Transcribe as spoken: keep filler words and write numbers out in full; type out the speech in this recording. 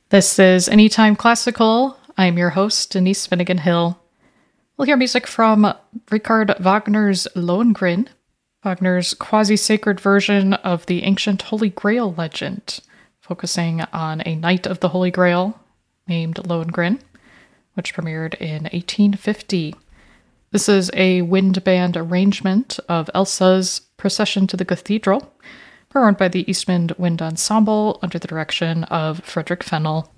This is Anytime Classical. I'm your host, Denise Finnegan Hill. We'll hear music from Richard Wagner's Lohengrin, Wagner's quasi-sacred version of the ancient Holy Grail legend, focusing on a Knight of the Holy Grail named Lohengrin, which premiered in eighteen fifty. This is a wind band arrangement of Elsa's Procession to the Cathedral, performed by the Eastman Wind Ensemble under the direction of Frederick Fennell.